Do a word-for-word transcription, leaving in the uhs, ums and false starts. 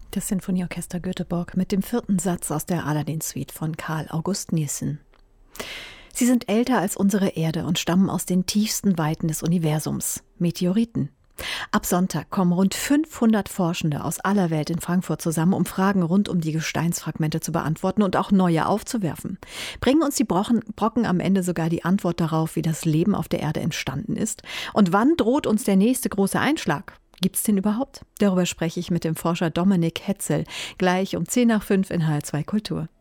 Das Sinfonieorchester Göteborg mit dem vierten Satz aus der Aladdin-Suite von Carl August Nielsen. Sie sind älter als unsere Erde und stammen aus den tiefsten Weiten des Universums. Meteoriten. Ab Sonntag kommen rund fünfhundert Forschende aus aller Welt in Frankfurt zusammen, um Fragen rund um die Gesteinsfragmente zu beantworten und auch neue aufzuwerfen. Bringen uns die Brocken, Brocken am Ende sogar die Antwort darauf, wie das Leben auf der Erde entstanden ist? Und wann droht uns der nächste große Einschlag? Gibt's den überhaupt? Darüber spreche ich mit dem Forscher Dominik Hetzel gleich um zehn nach fünf in H L zwei Kultur.